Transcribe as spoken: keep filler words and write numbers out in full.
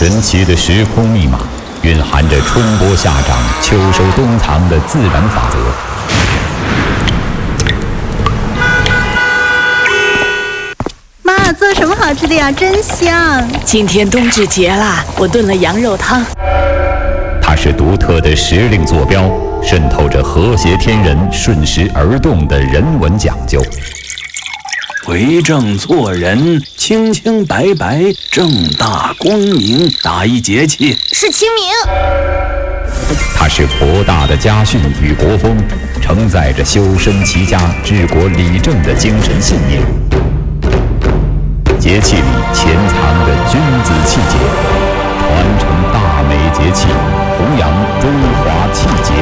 神奇的时空密码，蕴含着春播夏长、秋收冬藏的自然法则。 妈，做什么好吃的呀？真香！ 今天冬至节啦，我炖了羊肉汤。 它是独特的时令坐标，渗透着和谐天人、顺时而动的人文讲究。 为政做人，清清白白，正大光明，哪一节气？ 是清明。 它是博大的家训与国风，承载着修身齐家、治国理政的精神信念。节气里潜藏着君子气节，传承大美节气，弘扬中华气节。